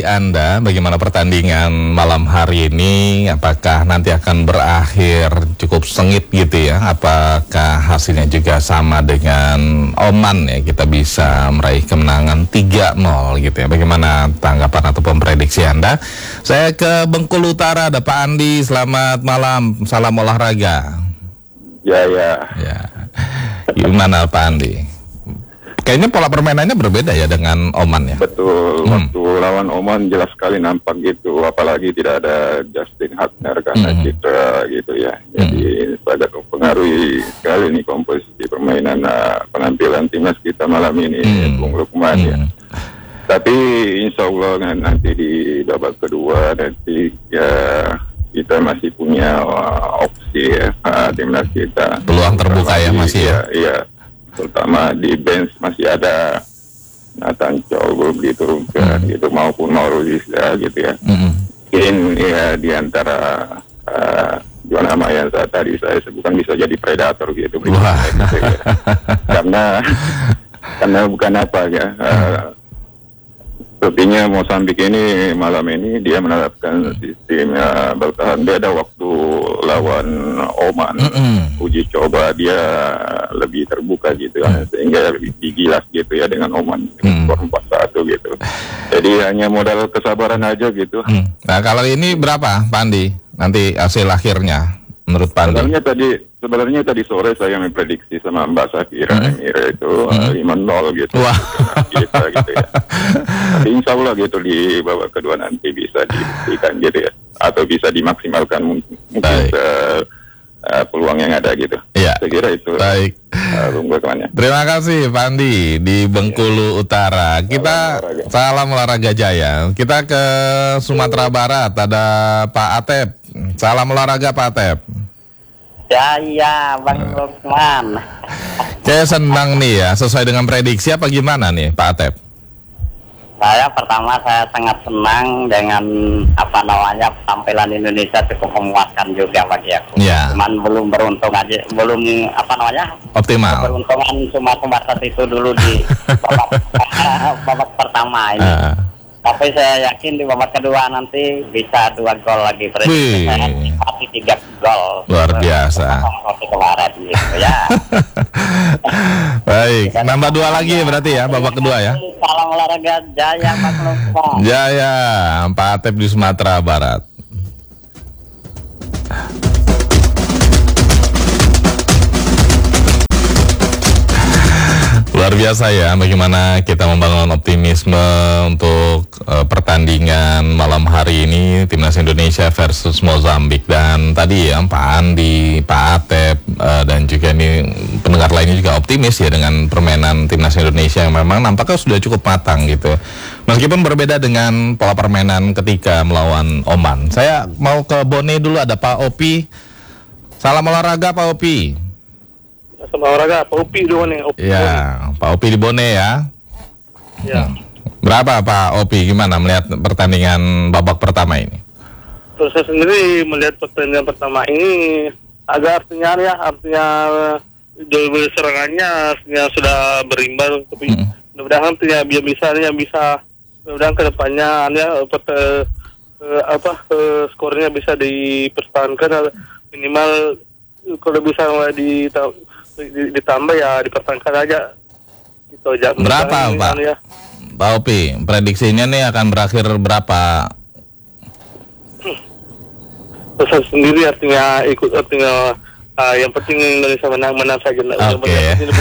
prediksi Anda bagaimana pertandingan malam hari ini? Apakah nanti akan berakhir cukup sengit gitu ya? Apakah hasilnya juga sama dengan Oman ya? Kita bisa meraih kemenangan 3-0 gitu ya. Bagaimana tanggapan ataupun prediksi Anda? Saya ke Bengkulu Utara, ada Pak Andi. Selamat malam, salam olahraga. Ya. Gimana Pak Andi? Kayaknya pola permainannya berbeda ya dengan Oman ya? Betul, waktu lawan Oman jelas sekali nampak gitu, apalagi tidak ada Justin Hutner karena cedera gitu ya. Jadi sangat mempengaruhi sekali nih komposisi permainan penampilan timnas kita malam ini, Bung Lukman ya. Tapi insya Allah nanti di babak kedua nanti ya kita masih punya opsi ya, timnas kita. Peluang terbuka ya masih ya? Iya. Terutama di bench masih ada Nathan Chow belum diturunkan gitu, maupun Mauruzia gitu ya. Mungkin ya di antara dua nama yang tadi saya sebutkan bisa jadi predator gitu, gitu ya. karena bukan apa ya, sepertinya Mozambik ini malam ini dia menerapkan sistem bertahan. Dia ada waktu lawan Oman uji coba dia lebih terbuka gitu ya, sehingga lebih digilas gitu ya dengan Oman skor 4-1 gitu. Jadi hanya modal kesabaran aja gitu. Nah kalau ini berapa Pak Andi nanti hasil akhirnya menurut Pak Andi? Sebenarnya tadi sore saya memprediksi sama Mbak Safira Emira itu 5-0 gitu. Wah. Kita gitu ya. Tapi insya Allah gitu di babak kedua nanti bisa dibuktikan gitu ya, atau bisa dimaksimalkan mungkin peluang yang ada gitu. Iya. Saya kira itu. Baik. Terima kasih Pak Andi di Bengkulu Utara. Kita salam olahraga jaya. Kita ke Sumatera Barat, ada Pak Atep. Salam olahraga Pak Atep. Ya, Bang Lukman. Saya senang nih ya, sesuai dengan prediksi apa gimana nih Pak Atep? Saya sangat senang dengan tampilan Indonesia cukup memuaskan juga bagi aku. Ya. Cuman belum beruntung aja, optimal. Keberuntungan cuma sebatas itu dulu di babak pertama ini. Tapi saya yakin di babak kedua nanti bisa 2 gol lagi. Prediksi saya pasti 3 gol. Luar biasa. Kemarin gitu ya. Baik, nambah 2 lagi berarti ya babak kedua ya. Salam olahraga jaya Mas Lukman. Jaya, Pak Atep di Sumatera Barat. Luar biasa ya, bagaimana kita membangun optimisme untuk pertandingan malam hari ini Timnas Indonesia versus Mozambik. Dan tadi ya Pak Andi, Pak Atep, dan juga ini pendengar lainnya juga optimis ya dengan permainan Timnas Indonesia yang memang nampaknya sudah cukup matang gitu. Meskipun berbeda dengan pola permainan ketika melawan Oman. Saya mau ke Bone dulu, ada Pak Opi. Salam olahraga Pak Opi. Sama olahraga, Pak Upi dulu nih. Ya, Pak Opi di Bone ya. Ya. Berapa Pak Opi, gimana melihat pertandingan babak pertama ini? Terus saya sendiri melihat pertandingan pertama ini agak artinya serangannya artinya sudah berimbang, tapi mudah-mudahan mudah-mudahan ke depannya skornya bisa dipertahankan, minimal kalau bisa ditambah ya dipertahankan aja gitu aja. Berapa Pak? Ya. Pak Opi, prediksinya nih akan berakhir berapa? Saya sendiri artinya yang penting Indonesia menang saja. Oke.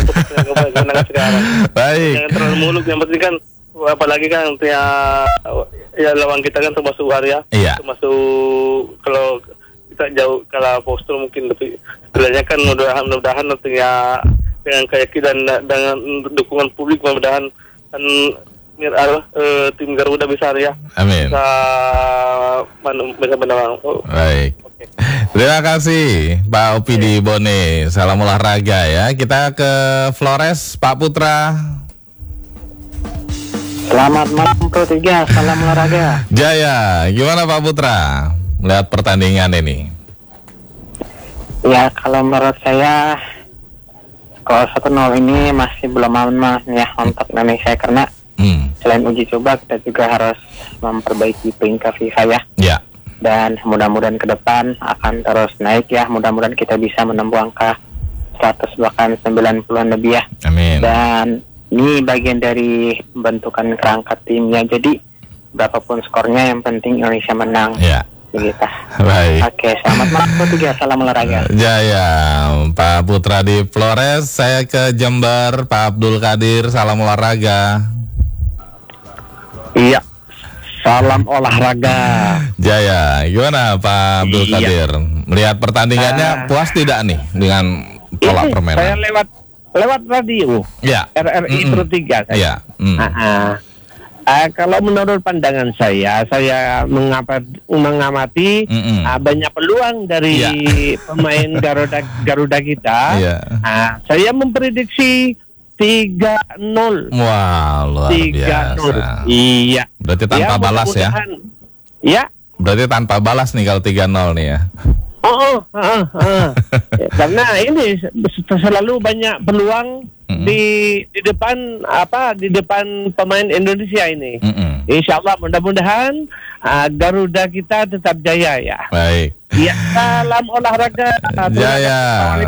Baik. Jangan terlalu muluk, yang penting kan apalagi kan artinya ya lawan kita kan termasuk Arya. Iya. Termasuk kalau kita jauh kalah postur mungkin, tapi sebenarnya kan mudah-mudahan nantinya dengan keyakinan dan dengan dukungan publik mudah-mudahan kan tim Garuda bisa ya. Amin. Bisa menang. Baik. Okay. Terima kasih Pak Opi di Bone. Salam olahraga ya. Kita ke Flores, Pak Putra. Selamat malam Pro 3, salam olahraga. Jaya, gimana Pak Putra melihat pertandingan ini? Ya, kalau menurut saya skor 1-0 ini masih belum aman ya untuk Indonesia, karena Selain uji coba, kita juga harus memperbaiki peringkat FIFA ya. Ya. Dan mudah-mudahan ke depan akan terus naik ya. Mudah-mudahan kita bisa menembus angka 100 bahkan 90-an lebih ya. Amin. Dan ini bagian dari pembentukan kerangka timnya. Jadi berapapun skornya yang penting Indonesia menang. Ya. Begitu. Baik. Oke, selamat malam Tiga. Salam olahraga. Jaya, Pak Putra di Flores. Saya ke Jember, Pak Abdul Qadir. Salam olahraga. Iya. Salam olahraga. Jaya, gimana Pak Abdul Qadir? Melihat pertandingannya puas tidak nih dengan pola permainan? Saya lewat radio. Ya. RRI Pro 3 saya. Ya. Kalau menurut pandangan saya mengamati banyak peluang dari pemain Garuda kita. Saya memprediksi 3-0. Wah, luar biasa. Iya. Berarti tanpa balas ya? Ya. Berarti tanpa balas nih kalau 3-0 nih ya? Karena ini selalu banyak peluang di depan pemain Indonesia ini. Insya Allah mudah-mudahan Garuda kita tetap jaya ya. Baik. Ya, salam olahraga. Jaya.